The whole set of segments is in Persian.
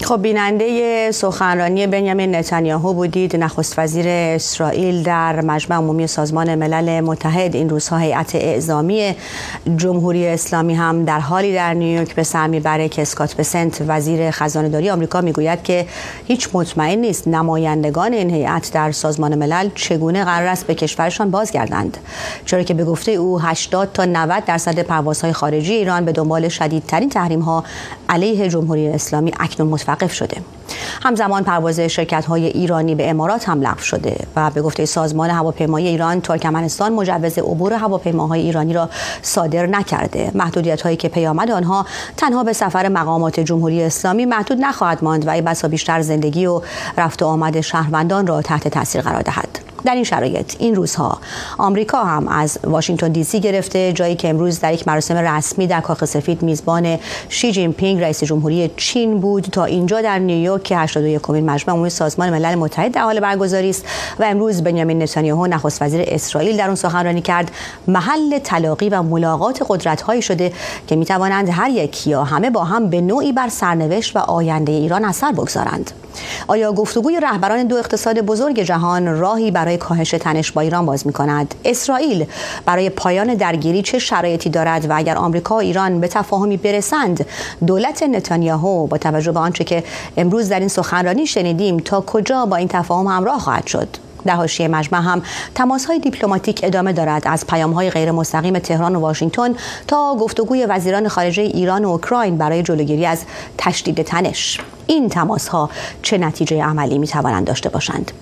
خب بیننده سخنرانی بنیامین نتانیاهو بودید، نخست وزیر اسرائیل در مجمع عمومی سازمان ملل متحد. این روزها هیئت اعزامی جمهوری اسلامی هم در حالی در نیویورک به سر میبره که اسکات بسنت وزیر خزانه‌داری آمریکا میگوید که هیچ مطمئن نیست نمایندگان این هیئت در سازمان ملل چگونه قرار است به کشورشان بازگردند، چرا که به گفته او 80 تا 90% پروازهای خارجی ایران به دنبال شدیدترین تحریم‌ها علیه جمهوری اسلامی اکنون متوقف شده. همزمان پرواز شرکت‌های ایرانی به امارات هم لغو شده و به گفته سازمان هواپیمایی ایران، ترکمنستان مجوز عبور هواپیماهای ایرانی را صادر نکرده. محدودیت‌هایی که پیامد آنها تنها به سفر مقامات جمهوری اسلامی محدود نخواهد ماند و ای بسا بیشتر زندگی و رفت و آمد شهروندان را تحت تاثیر قرار دهد. در این شرایط این روزها آمریکا هم از واشنگتن دی سی گرفته، جایی که امروز در یک مراسم رسمی در کاخ سفید میزبان شی جین پینگ رئیس جمهوری چین بود، تا اینجا در نیویورک که 81مین مجمع عمومی سازمان ملل متحد در حال برگزاری است و امروز بنیامین نتانیاهو نخست وزیر اسرائیل در اون سخنرانی کرد، محل تلاقی و ملاقات قدرت‌هایی شده که می‌توانند هر یک یا همه با هم به نوعی بر سرنوشت و آینده ایران اثر بگذارند. آیا گفتگوی رهبران دو اقتصاد بزرگ جهان راهی برای کاهش تنش با ایران باز می‌کند؟ اسرائیل برای پایان درگیری چه شرایطی دارد و اگر آمریکا و ایران به تفاهمی برسند، دولت نتانیاهو با توجه به آنچه که امروز در این سخنرانی شنیدیم تا کجا با این تفاهم همراه خواهد شد؟ در حاشیه مجمع هم تماس‌های دیپلماتیک ادامه دارد، از پیام‌های غیر مستقیم تهران و واشنگتن تا گفتگوی وزیران خارجه ایران و اوکراین برای جلوگیری از تشدید تنش. این تماس‌ها چه نتیجه عملی می‌توانند داشته باشند؟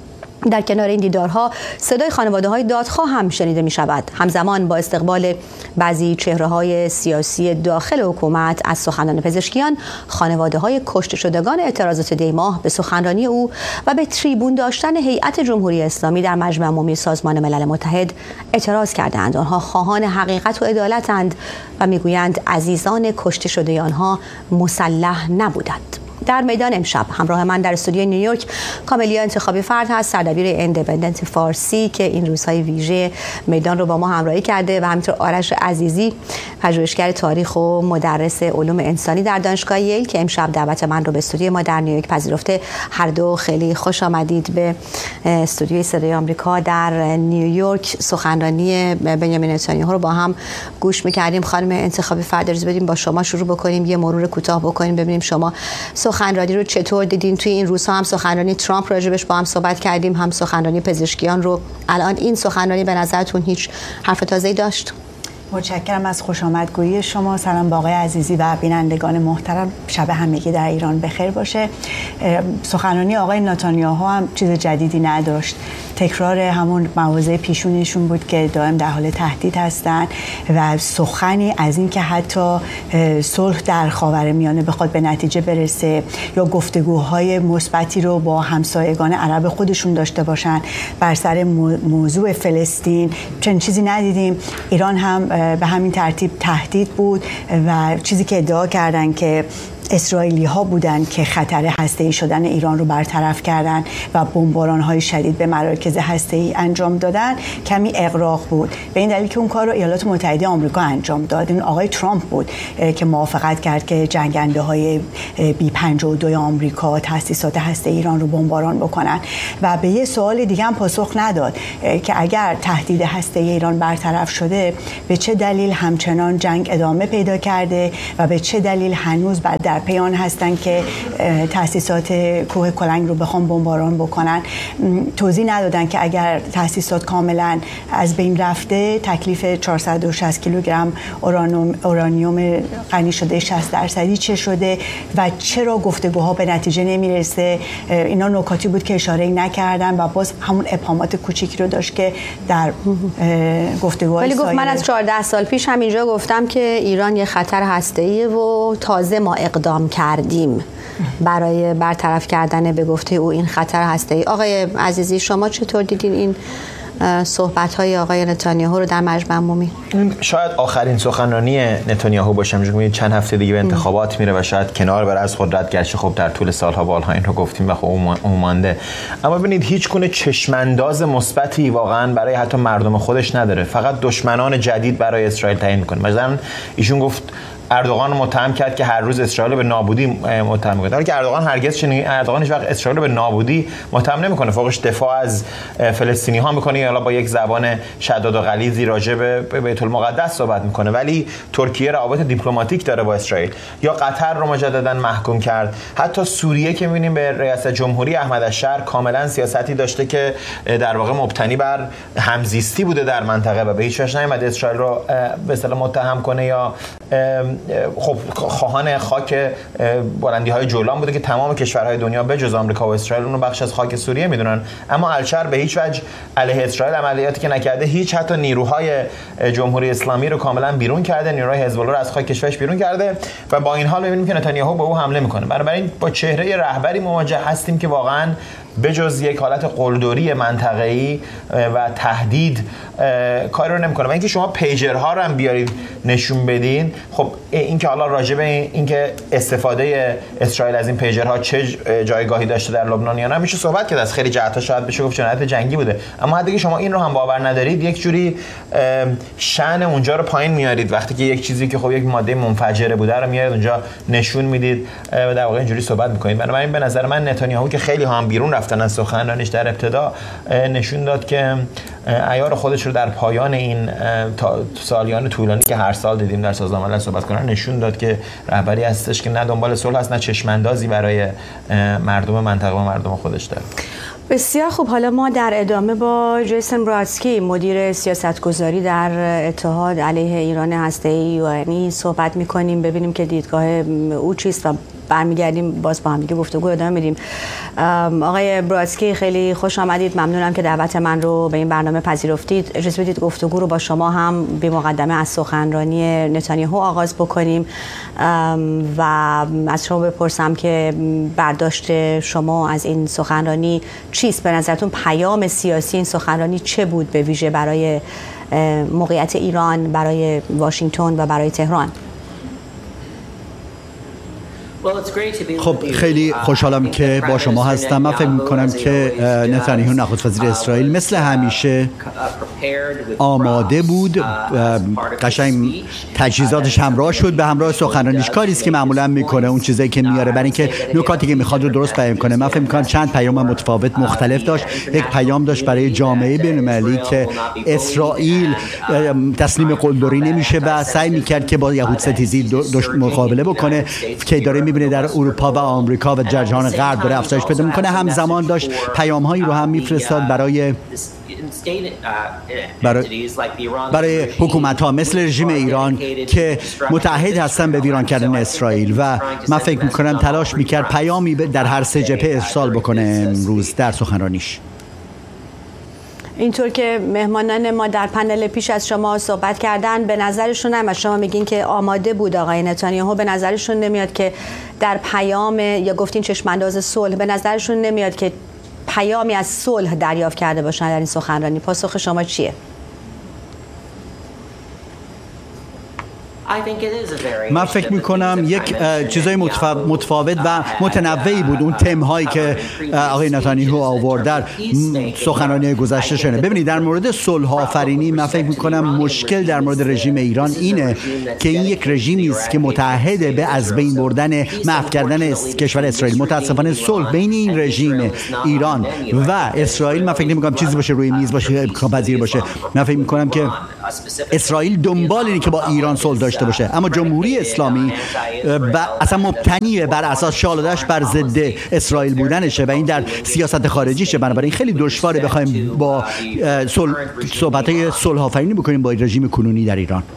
در کنار این دیدارها صدای خانواده‌های دادخواه هم شنیده می‌شود. همزمان با استقبال بعضی چهره‌های سیاسی داخل حکومت از سخنان پزشکیان، خانواده‌های کشته شدگان اعتراضات دی‌ماه به سخنرانی او و به تریبون داشتن هیئت جمهوری اسلامی در مجمع عمومی سازمان ملل متحد اعتراض کردند. آنها خواهان حقیقت و عدالتند و می‌گویند عزیزان کشته شده آنها مسلح نبودند. در میدان امشب همراه من در استودیوی نیویورک کاملیا انتخابی فرد هست، سردبیر ایندیپندنت فارسی که این روزهای ویژه میدان رو با ما همراهی کرده، و همینطور آرش عزیزی، پژوهشگر تاریخ و مدرس علوم انسانی در دانشگاه ییل که امشب دعوت من رو به استودیوی ما در نیویورک پذیرفته. هر دو خیلی خوش آمدید به استودیوی صدای آمریکا در نیویورک. سخنرانی بنیامین نتانیاهو رو با هم گوش می‌کردیم. خانم انتخابی فرد، اجازه بدیم با شما شروع بکنیم، یه مرور کوتاه بکنیم ببینیم شما سخنرانی رو چطور دیدین. توی این روزها هم سخنرانی ترامپ راجبش با هم صحبت کردیم، هم سخنرانی پزشکیان رو. الان این سخنرانی به نظرتون هیچ حرف تازه‌ای داشت؟ متشکرم از خوش آمدگویی شما. سلام با آقای عزیزی و بینندگان محترم، شب همگی در ایران بخیر باشه. سخنرانی آقای نتانیاهو هم چیز جدیدی نداشت، تکرار همون مواضع پیشونیشون بود که دائم در حال تهدید هستن و سخنی از این که حتی صلح در خاورمیانه بخواد به نتیجه برسه یا گفتگوهای مثبتی رو با همسایگان عرب خودشون داشته باشن بر سر موضوع فلسطین، چنین چیزی ندیدیم. ایران هم به همین ترتیب تهدید بود و چیزی که ادعا کردن که اسرائیلی ها بودن که خطر هسته‌ای شدن ایران رو برطرف کردن و بمباران‌های شدید به مراکز هسته‌ای انجام دادن، کمی اغراق بود، به این دلیل که اون کار رو ایالات متحده آمریکا انجام داد. این آقای ترامپ بود که موافقت کرد که جنگنده‌های B-52 آمریکا تأسیسات هسته‌ای ایران رو بمباران بکنن و به یه سوال دیگه هم پاسخ نداد که اگر تهدید هسته‌ای ایران برطرف شده، به چه دلیل همچنان جنگ ادامه پیدا کرده و به چه دلیل هنوز بعد در پیان هستن که تأسیسات کوه کلنگ رو بخوام بمباران بکنن. توضیح ندادن که اگر تأسیسات کاملا از بین رفته، تکلیف 460 کیلوگرم اورانیوم غنی شده 60% چه شده و چرا گفتگوها به نتیجه نمیرسه. اینا نکاتی بود که اشاره نکردن و باز همون ابهامات کوچیکی رو داشت که در گفتگوهای ولی گفت من از 14 سال پیش همینجا گفتم که ایران یه خطر هسته‌ایه و تازه ما اقدام کردیم برای برطرف کردن به گفته او این خطر هسته‌ای. آقای عزیزی شما چطور دیدین این صحبت‌های آقای نتانیاهو رو در مجمع عمومی؟ شاید آخرین سخنرانی نتانیاهو باشه. میگم چند هفته دیگه به انتخابات میره و شاید کنار بره از قدرت، گرچه خب در طول سالها بالها این رو گفتیم و خب اون مانده. اما ببینید هیچ گونه چشمانداز مثبتی واقعا برای حتی مردم خودش نداره، فقط دشمنان جدید برای اسرائیل تعیین می‌کنه. مثلا ایشون گفت اردوغان متهم کرد که هر روز اسرائیل به نابودی متهم می‌کنه، که اردوغان هرگز اردوغان هیچ وقت اسرائیل به نابودی متهم نمی‌کنه، فوقش دفاع از فلسطینی‌ها می‌کنه یا با یک زبان شداد و غلیظی راجع به بیت المقدس صحبت می‌کنه. ولی ترکیه روابط دیپلماتیک داره با اسرائیل، یا قطر رو مجددا محکوم کرد. حتی سوریه که می‌بینیم به ریاست جمهوری احمد الشر کاملا سیاستی داشته که در واقع مبتنی بر همزیستی بوده در منطقه و به هیچ وجه نیامده اسرائیل رو به اصطلاح متهم کنه، یا خب خواهان خاک بلندی‌های جولان بوده که تمام کشورهای دنیا به جز آمریکا و اسرائیل اون رو بخش از خاک سوریه میدونن. اما الشر به هیچ وجه علیه اسرائیل عملیاتی که نکرده، هیچ حتی نیروهای جمهوری اسلامی رو کاملا بیرون کرده، نیروهای حزب الله رو از خاک کشورش بیرون کرده و با این حال می‌بینیم که نتانیاهو به او حمله میکنه. بنابراین با چهره رهبری مواجه هستیم که واقعا بجز یک حالت قلدری منطقه‌ای و تهدید کاری رو نمی‌کنه. و اینکه شما پیجرها رو هم بیارید نشون بدین، خب این که حالا راجع به این که استفاده اسرائیل از این پیجرها چه جایگاهی داشته در لبنان یا نه میشه صحبت کرد. از خیلی جهت‌ها شاید بشه گفت جنایت جنگی بوده، اما حتی که شما این رو هم باور ندارید، یک جوری شأن اونجا رو پایین میارید وقتی که یک چیزی که خب یک ماده منفجره بوده رو میارید اونجا نشون میدید و در واقع اینجوری صحبت می‌کنید. بنابراین به نظر من نتانیاهو که خیلی هم بیرون رفتن از سخنرانیش در ابتدا نشون داد که عیار خودش رو در پایان این سالیان طولانی که هر سال دیدیم در سازمان ملل صحبت کنن نشون داد که رهبری هستش که نه دنبال صلح است نه چشم‌اندازی برای مردم منطقه و مردم خودش داره. بسیار خوب. حالا ما در ادامه با جیسن برادسکی مدیر سیاستگذاری در اتحاد علیه ایران هسته‌ای یوئنی صحبت می‌کنیم، ببینیم که دیدگاه او چیست و برمیگردیم باز با هم دیگه گفتگو ادامه میدیم. آقای برادسکی خیلی خوش آمدید، ممنونم که دعوت من رو به این برنامه پذیرفتید. اجازه بدید گفتگو رو با شما هم به مقدمه از سخنرانی نتانیاهو آغاز بکنیم و از شما بپرسم که برداشت شما از این سخنرانی چیست؟ به نظرتون پیام سیاسی این سخنرانی چه بود، به ویژه برای موقعیت ایران، برای واشنگتن و برای تهران؟ خب خیلی خوشحالم که با شما هستم. من فکر می‌کنم که نتانیاهو نخست وزیر اسرائیل مثل همیشه آماده بود، قشنگ تجهیزاتش همراه شد به همراه سخنرانیش. کاری است که معمولا میکنه، اون چیزایی که میاره برای اینکه نکاتی که میخواد رو درست بیان کنه. من فکر می‌کنم چند پیام متفاوت مختلف داشت. یک پیام داشت برای جامعه بین‌المللی که اسرائیل تسلیم قلدری نمیشه و سعی میکرد که با یهود ستیزی مقابله بکنه که داره میبینه در اروپا و آمریکا و جهان غرب داره افزایش پیدا میکنه. همزمان داشت پیام‌هایی رو هم میفرستاد برای حکومت‌ها مثل رژیم ایران که متعهد هستن به ویران کردن اسرائیل و من فکر میکنم تلاش میکرد پیامی در هر سه جبهه ارسال بکنه امروز در سخنرانیش. اینطور که مهمانان ما در پنل پیش از شما صحبت کردن، به نظرشون هم شما میگین که آماده بود آقای نتانیاهو، به نظرشون نمیاد که در پیام یا گفتین چشم‌انداز صلح، به نظرشون نمیاد که پیامی از صلح دریافت کرده باشن در این سخنرانی. پاسخ شما چیه؟ من فکر میکنم یک چیزای متفاوت و متنوعی بود اون تم‌هایی که آقای نتانیاهو آورد در سخنرانی گذشته شده. ببینید در مورد صلح آفرینی من فکر میکنم مشکل در مورد رژیم ایران اینه که این یک رژیمی است که متعهده به از بین بردن محو کردن کشور اسرائیل. متاسفانه صلح بین این رژیم ایران و اسرائیل من فکر نمی‌کنم چیزی باشه روی میز باشه امکان پذیر باشه. من فکر میکنم که اسرائیل دنبال اینه که با ایران صلح داشته باشه، اما جمهوری اسلامی اصلا مبتنی بر اساس شالادش بر ضد اسرائیل بودنشه و این در سیاست خارجیشه. بنابراین خیلی دشواره بخوایم با صحبت‌های صلح آفرینی بکنیم با رژیم کنونی در ایران.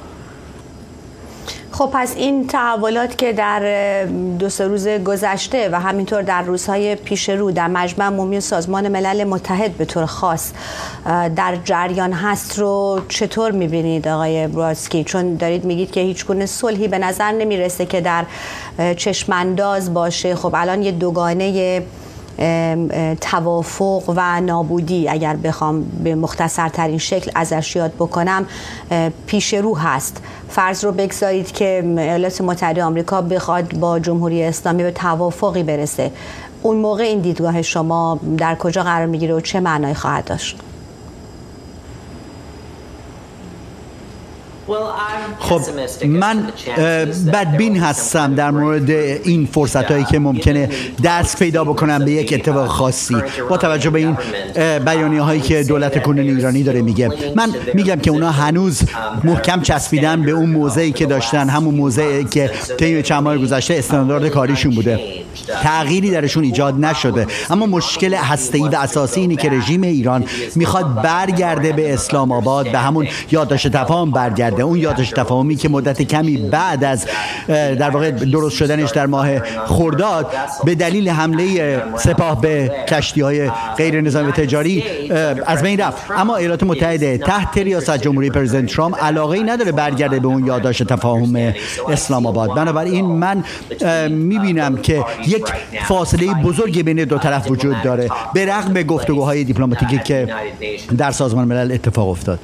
خب پس این تحولات که در 2-3 روز گذشته و همینطور در روزهای پیش رو در مجمع عمومی سازمان ملل متحد به طور خاص در جریان هست رو چطور می‌بینید آقای برادسکی؟ چون دارید میگید که هیچ گونه صلحی به نظر نمیرسه که در چشم‌انداز باشه. خب الان یه دوگانه توافق و نابودی اگر بخوام به مختصرترین شکل ازش یاد بکنم پیش رو هست. فرض رو بگذارید که ایالات متحده آمریکا بخواد با جمهوری اسلامی به توافقی برسه، اون موقع این دیدگاه شما در کجا قرار میگیره و چه معنایی خواهد داشت؟ خب من بدبین هستم در مورد این فرصت‌هایی که ممکنه دست پیدا بکنم به یک اتفاق خاصی با توجه به این بیانیه‌هایی که دولت کنونی ایرانی داره میگه. من میگم که اونا هنوز محکم چسبیدن به اون موضعی که داشتن، همون موضعی که طی چند ماه گذشته استاندارد کاریشون بوده. تغییری درشون ایجاد نشده، اما مشکل هسته‌ای و اساسی اینه که رژیم ایران میخواد برگرده به اسلام آباد، به همون یادداشت تفاهم برگرده، اون یادداشت تفاهمی که مدت کمی بعد از در واقع درست شدنش در ماه خرداد به دلیل حمله سپاه به کشتی‌های غیر نظامی تجاری از بین رفت. اما ایالات متحده تحت ریاست جمهوری پرزیدنت ترامپ علاقه‌ای نداره برگرده به اون یادداشت تفاهم اسلام آباد. بنابراین من میبینم که یک فاصله بزرگی بین دو طرف وجود داره به رغم گفتگوهای دیپلماتیکی که در سازمان ملل اتفاق افتاد.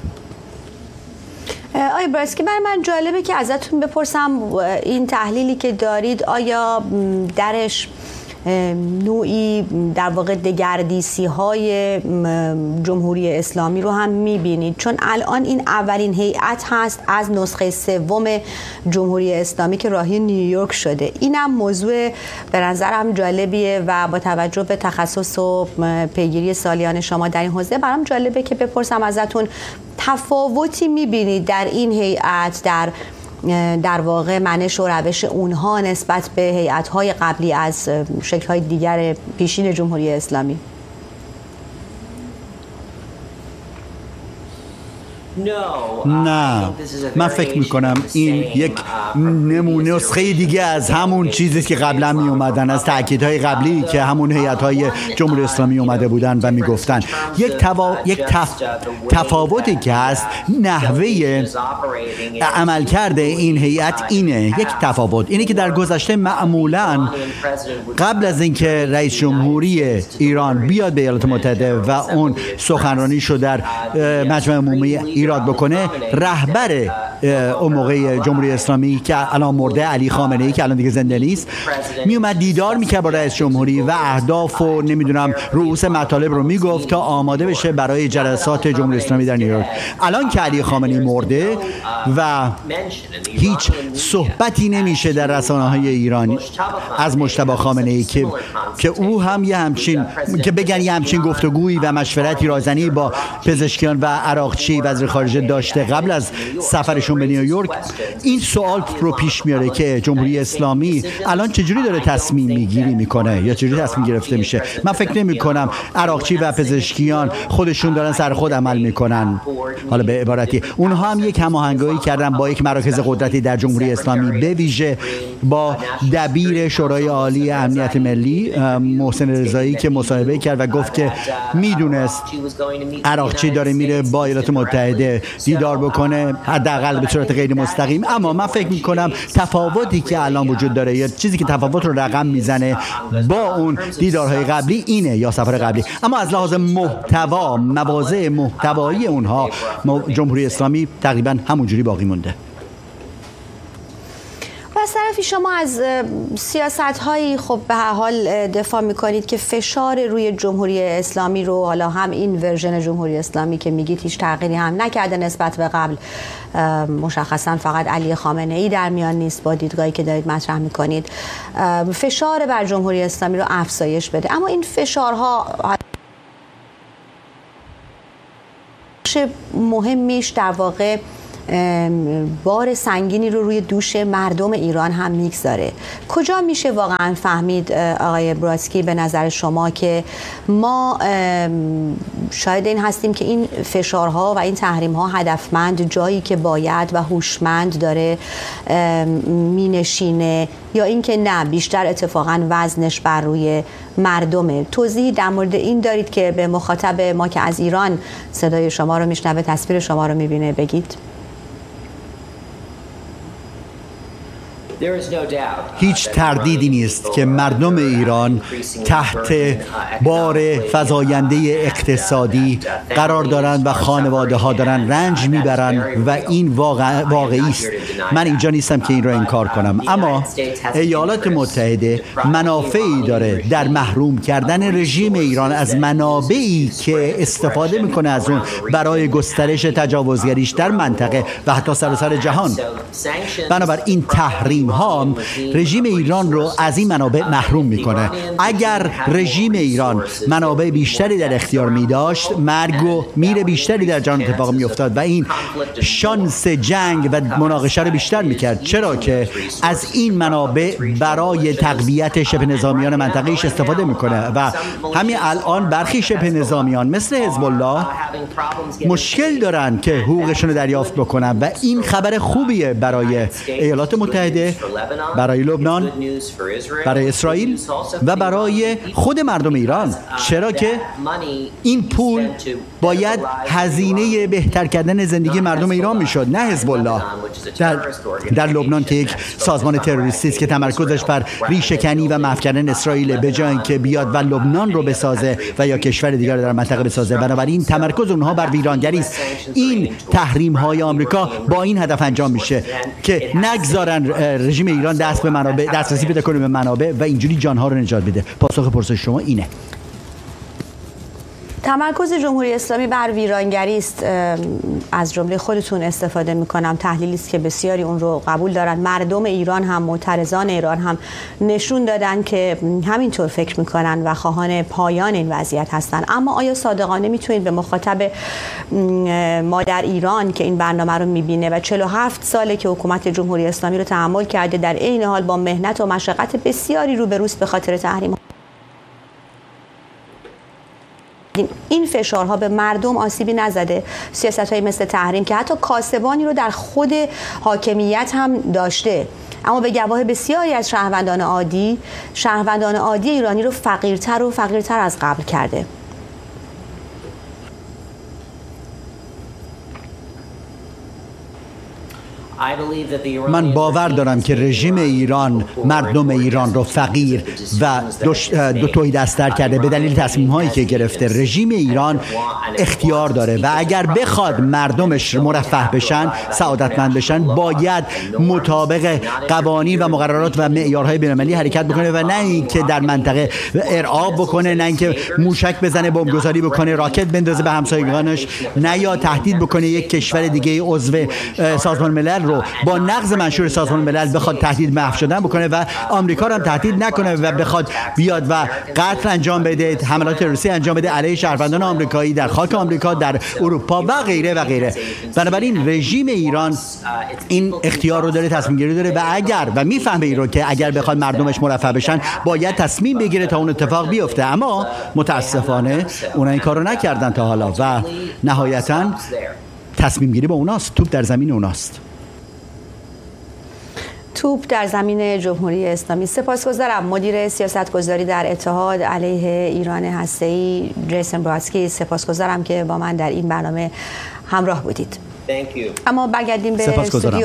آقای براسکی، برای من جالبه که ازتون بپرسم این تحلیلی که دارید آیا درش نوعی در واقع دگردیسی های جمهوری اسلامی رو هم میبینید؟ چون الان این اولین هیئت هست از نسخه سوم جمهوری اسلامی که راهی نیویورک شده. اینم موضوع به نظرم جالبیه و با توجه به تخصص و پیگیری سالیان شما در این حوزه برام جالبه که بپرسم ازتون تفاوتی میبینید در این هیئت در واقع منش و روش اونها نسبت به هیئت‌های قبلی از شکل‌های دیگر پیشین جمهوری اسلامی؟ نه، من فکر میکنم این یک نمونه نسخه دیگه از همون چیزی که قبلا می اومدن، از تأکیدهای قبلی که همون هیئت‌های جمهوری اسلامی اومده بودن و میگفتن. یک تفاوتی که هست نحوه عملکرد این هیئت اینه. یک تفاوت اینه که در گذشته معمولاً قبل از اینکه رئیس جمهوری ایران بیاد به ایالات متحده و اون سخنرانیشو در مجمع عمومی ایراد بکنه، رهبر اون موقع جمهوری اسلامی که الان مرده، علی خامنه‌ای که الان دیگه زنده نیست، می اومد دیدار میکرد با رئیس جمهوری و اهداف و نمیدونم رؤوس مطالب رو میگفت تا آماده بشه برای جلسات جمهوری اسلامی در نیویورک. الان که علی خامنه‌ای مرده و هیچ صحبتی نمیشه در رسانه‌های ایرانی از مجتبی خامنه‌ای که او هم یه همچین که بگن یه همچین گفتگویی و مشورتی رازنی با پزشکیان و عراقچی وزیر خارجه داشته قبل از سفرشون به نیویورک، این سوال رو پیش میاره که جمهوری اسلامی الان چجوری داره تصمیم میگیری میکنه یا چجوری تصمیم گرفته میشه. من فکر نمی کنم عراقچی و پزشکیان خودشون دارن سر خود عمل میکنن. حالا به عبارتی اونها هم یک هماهنگی کردن با یک مراکز قدرتی در جمهوری اسلامی، به ویژه با دبیر شورای عالی امنیت ملی محسن رضایی که مصاحبه کرد و گفت که میدونست عراقچی داره میره با ایالات متحده دیدار بکنه، حداقل به صورت غیر مستقیم. اما من فکر میکنم تفاوتی که الان وجود داره یا چیزی که تفاوت رو رقم میزنه با اون دیدارهای قبلی اینه، یا سفر قبلی، اما از لحاظ محتوا، مواضع محتوایی اونها جمهوری اسلامی تقریبا همونجوری باقی مونده. از طرفی شما از سیاست‌هایی خب به هر حال دفاع می‌کنید که فشار روی جمهوری اسلامی رو، حالا هم این ورژن جمهوری اسلامی که میگید هیچ تغییری هم نکرده نسبت به قبل، مشخصاً فقط علی خامنه‌ای در میان نیست با دیدگاهی که دارید مطرح می‌کنید، فشار بر جمهوری اسلامی رو افزایش بده. اما این فشارها مهمیش در واقع بار سنگینی رو روی دوش مردم ایران هم میگذاره. کجا میشه واقعا فهمید آقای براسکی به نظر شما که ما شاید این هستیم که این فشارها و این تحریم‌ها هدفمند، جایی که باید و هوشمند داره مینشینه، یا اینکه نه بیشتر اتفاقا وزنش بر روی مردمه؟ توضیحی در مورد این دارید که به مخاطب ما که از ایران صدای شما رو میشنوه، تصویر شما رو میبینه، بگید. هیچ تردیدی نیست که مردم ایران تحت بار فزاینده اقتصادی قرار دارند و خانواده ها دارن رنج میبرن و این واقعی است. من اینجا نیستم که این را انکار کنم، اما ایالات متحده منافعی داره در محروم کردن رژیم ایران از منابعی که استفاده میکنه از اون برای گسترش تجاوزگریش در منطقه و حتی سراسر جهان. بنابراین تحریم ها رژیم ایران رو از این منابع محروم میکنه. اگر رژیم ایران منابع بیشتری در اختیار می داشت، مرگ و میر بیشتری در جهان اتفاق می افتاد و این شانس جنگ و مناقشه رو بیشتر می کرد، چرا که از این منابع برای تقویت شبه نظامیان منطقه‌ایش استفاده میکنه و همین الان برخی شبه نظامیان مثل حزب الله مشکل دارن که حقوقشون رو دریافت بکنن و این خبر خوبیه برای ایالات متحده، برای لبنان، برای اسرائیل و برای خود مردم ایران، چرا که این پول باید هزینه بهتر کردن زندگی مردم ایران میشد، نه حزب الله در لبنان که یک سازمان تروریستی است که تمرکزش بر ریشه‌کنی و محو کردن اسرائیل، به جای اینکه بیاد و لبنان رو بسازه و یا کشور دیگر در منطقه بسازه. بنابراین تمرکز اونها بر ویرانگری است. این تحریم های آمریکا با این هدف انجام میشه که نگذارن رژیم ایران دست به منابع دسترسی پیدا کنه به منابع و اینجوری جانها رو نجات بده. پاسخ پرسش شما اینه. تمرکز جمهوری اسلامی بر ویرانگری است. از جمله خودتون استفاده میکنم، تحلیلی است که بسیاری اون رو قبول دارن. مردم ایران هم، معترضان ایران هم نشون دادن که همینطور فکر میکنن و خواهان پایان این وضعیت هستن. اما آیا صادقانه میتونید به مخاطب ما در ایران که این برنامه رو میبینه و 47 ساله که حکومت جمهوری اسلامی رو تحمل کرده، در عین حال با مهنت و مشقت بسیاری روبروست به خاطر تحریم، این فشارها به مردم آسیبی نزده؟ سیاست‌هایی مثل تحریم که حتی کاسبانی رو در خود حاکمیت هم داشته، اما به گواه بسیاری از شهروندان عادی ایرانی رو فقیرتر و فقیرتر از قبل کرده. من باور دارم که رژیم ایران مردم ایران رو فقیر و دو توی دستر کرده به دلیل تصمیم هایی که گرفته. رژیم ایران اختیار داره و اگر بخواد مردمش مرفه بشن، سعادتمند بشن، باید مطابق قوانین و مقررات و معیارهای بین‌المللی حرکت بکنه و نه اینکه در منطقه ارعاب بکنه، نه اینکه موشک بزنه، بمبگذاری بکنه، راکت بندازه به همسایگانش، نه یا تهدید بکنه یک کشور دیگه عضو سازمان ملل رو با نقض منشور سازمان ملل بخواد تهدید محو شدن بکنه و آمریکا رو هم تهدید نکنه و بخواد بیاد و قتل انجام بده، حملات تروریستی انجام بده علیه شهروندان آمریکایی در خاک آمریکا، در اروپا و غیره و غیره. بنابراین رژیم ایران این اختیار رو داره، تصمیم گیری داره و میفهمه این رو که اگر بخواد مردمش مرفه بشن باید تصمیم بگیره تا اون اتفاق بیفته. اما متاسفانه اونا این کارو نکردن تا حالا و نهایتاً تصمیم گیری با اوناست، توپ در زمین اوناست. توپ در زمین جمهوری اسلامی. سپاسگزارم. مدیر سیاستگذاری در اتحاد علیه ایران هسته‌ای جیسن برادسکی، سپاسگزارم که با من در این برنامه همراه بودید. اما برگردیم به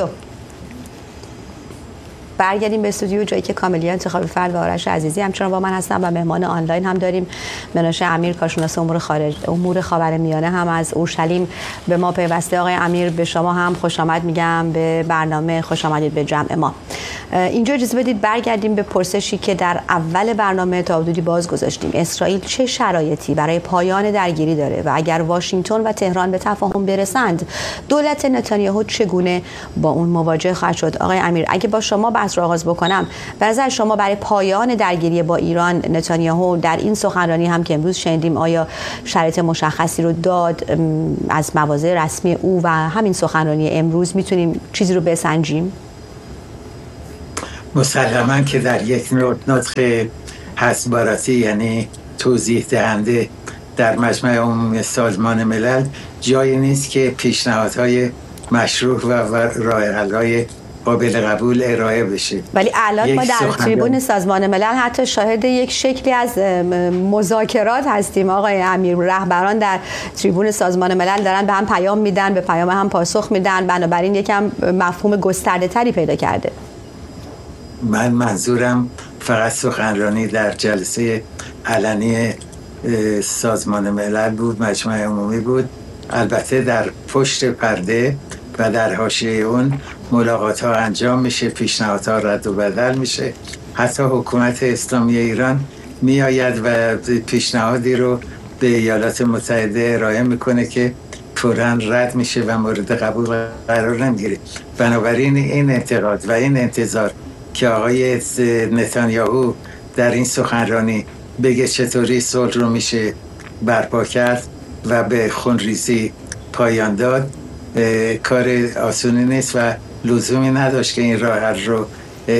استودیو جایی که کاملیه انتخاب فرد و آرش عزیزی همچنان با من هستن و مهمان آنلاین هم داریم. مناشه امیر، کارشناس امور خاورمیانه هم از اورشلیم به ما پیوسته. آقای امیر، به شما هم خوش آمد میگم به برنامه، خوش آمدید به جمع ما. اینجا اجازه بدید برگردیم به پرسشی که در اول برنامه تا حدودی باز گذاشتیم. اسرائیل چه شرایطی برای پایان درگیری داره و اگر واشنگتن و تهران به تفاهم برسند، دولت نتانیاهو چگونه با اون مواجه خواهد شد؟ آقای امیر، اگه با شما بحث رو آغاز بکنم، به نظر شما برای پایان درگیری با ایران نتانیاهو در این سخنرانی هم که امروز شنیدیم، آیا شرایط مشخصی رو داد از مواضع رسمی او و همین سخنرانی امروز میتونیم چیزی رو بسنجیم؟ مسلماً که در یک نطق حساباتی، یعنی توضیح دهنده در مجمع عمومی سازمان ملل، جایی نیست که پیشنهادهای مشروع و راه حل‌های قابل قبول ارائه بشه. ولی الان ما در تریبون سازمان ملل حتی شاهد یک شکلی از مذاکرات هستیم. آقای امیر، رهبران در تریبون سازمان ملل دارن به هم پیام میدن، به پیام هم پاسخ میدن، بنابراین یکم مفهوم گسترده تری پیدا کرده. من منظورم فقط سخنرانی در جلسه علنی سازمان ملل بود، مجمع عمومی بود. البته در پشت پرده و در حاشیه اون ملاقات ها انجام میشه، پیشنهادها رد و بدل میشه. حتی حکومت اسلامی ایران میآید و پیشنهادی رو به ایالات متحده ارائه میکنه که فوراً رد میشه و مورد قبول قرار نمیگیره. بنابراین این اعتقاد و این انتظار که آقای نتانیاهو در این سخنرانی بگه چطوری صلح رو میشه برپا کرد و به خونریزی پایان داد، کار آسونی نیست و لزومی نداشت که این راه حل رو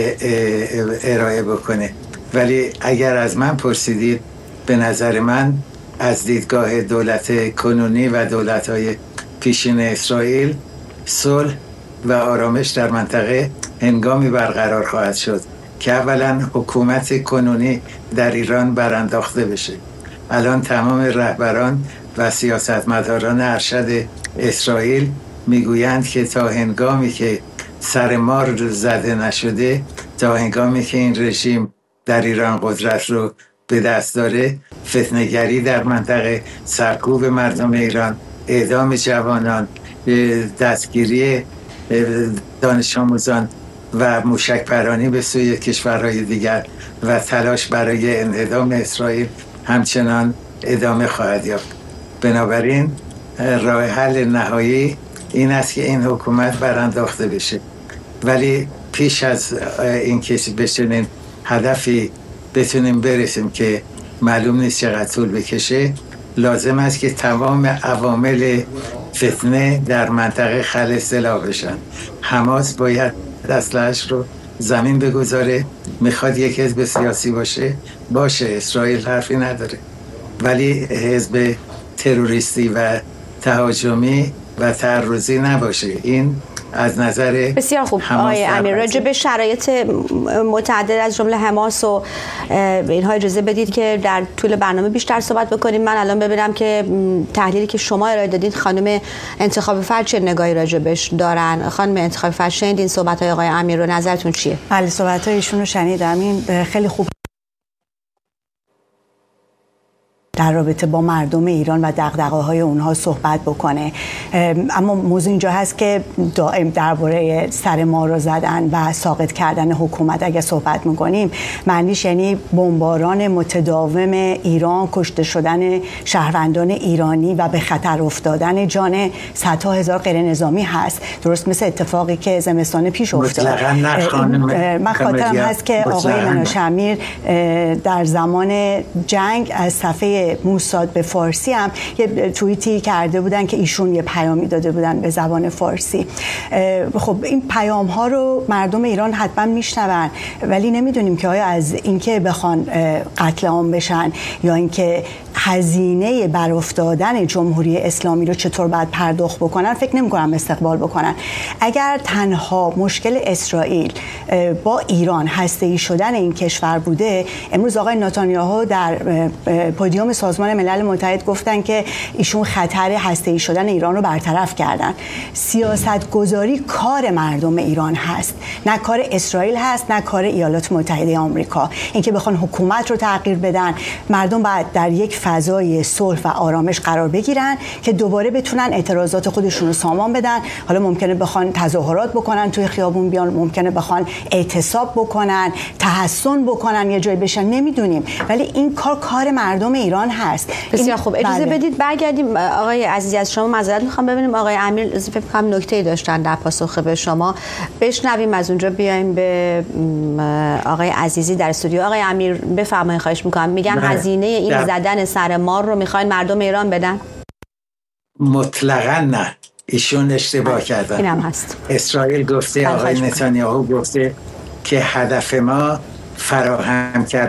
ارائه بکنه. ولی اگر از من پرسیدید، به نظر من از دیدگاه دولت کنونی و دولت‌های پیشین اسرائیل، صلح و آرامش در منطقه هنگامی برقرار خواهد شد که اولا حکومت کنونی در ایران برانداخته بشه. الان تمام رهبران و سیاستمداران ارشد اسرائیل میگویند که تا هنگامی که سر مار زده نشده، تا هنگامی که این رژیم در ایران قدرت رو به دست داره، فتنه‌گری در منطقه، سرکوب مردم ایران، اعدام جوانان، دستگیری دانش آموزان و موشک‌پرانی به سوی کشورهای دیگر و تلاش برای انهدام اسرائیل همچنان ادامه خواهد یافت. بنابراین راه حل نهایی این است که این حکومت برانداخته بشه. ولی پیش از اینکه به چنین هدفی بتونیم برسیم که معلوم نیست چقدر طول بکشه، لازم است که تمام عوامل فتنه در منطقه خل اصطلاح بشن. حماس باید اسلحه‌اش رو زمین بگذاره، میخواد یک حزب سیاسی باشه، اسرائیل حرفی نداره، ولی حزب تروریستی و تهاجمی و تعرضی نباشه. این از نظر بسیار خوب. آقای امیر، راجع به شرایط متعدد از جمله حماس و اینها اجازه بدید که در طول برنامه بیشتر صحبت بکنیم. من الان ببینم که تحلیلی که شما ارائه دادید خانم انتخاب فرد چه نگاهی راجع بهش دارن. خانم انتخاب فرد، شنیدین صحبت‌های آقای امیر رو، نظرتون چیه؟ بله، صحبت‌های ایشون رو شنیدم. این خیلی خوب در رابطه با مردم ایران و دغدغه‌های اونها صحبت بکنه، اما موضوع اینجا هست که دائم درباره سر ما رو زدن و ساقط کردن حکومت اگه صحبت میکنیم، معنیش یعنی بمباران متداوم ایران، کشته شدن شهروندان ایرانی و به خطر افتادن جان صدها هزار غیر نظامی هست، درست مثل اتفاقی که زمستان پیش افتاد. من خاطرم هست که آقای مناشه امیر در زمان جنگ از صفحه موساد به فارسی هم یه توییتی کرده بودن که ایشون یه پیامی داده بودن به زبان فارسی. خب این پیام ها رو مردم ایران حتما میشنون، ولی نمیدونیم که آیا از اینکه بخوان قتل عام بشن یا اینکه هزینه برافتادن جمهوری اسلامی رو چطور باید پرداخت بکنن، فکر نمی‌کنم استقبال بکنن. اگر تنها مشکل اسرائیل با ایران هسته‌ای شدن این کشور بوده، امروز آقای نتانیاهو در پودیوم سازمان ملل متحد گفتن که ایشون خطر هسته‌ای شدن ایران رو برطرف کردن. سیاست گذاری کار مردم ایران هست، نه کار اسرائیل هست، نه کار ایالات متحده آمریکا. اینکه بخوان حکومت رو تغییر بدن، مردم باید در یک فضای صلح و آرامش قرار بگیرن که دوباره بتونن اعتراضات خودشون رو سامان بدن. حالا ممکنه بخوان تظاهرات بکنن، توی خیابون بیان، ممکنه بخوان اعتصاب بکنن، تحصن بکنن، یه جایی بشن، نمیدونیم، ولی این کار مردم ایران هست. بسیار خوب. اجازه بدید برگردیم آقای عزیزی، از شما معذرت میخوام، ببینیم آقای امیر فکر کنم نکته‌ای داشتن در پاسخ به شما، بشنویم، از اونجا بیایم به آقای عزیزی در استودیو. آقای امیر بفرمایید، خواهش میکنم. میگن هزینه این زدن سر مار رو میخواین مردم ایران بدن؟ مطلقاً نه، ایشون اشتباه کردن. اینم هست. اسرائیل گفته، آقای نتانیاهو گفته که هدف ما فراهم کرد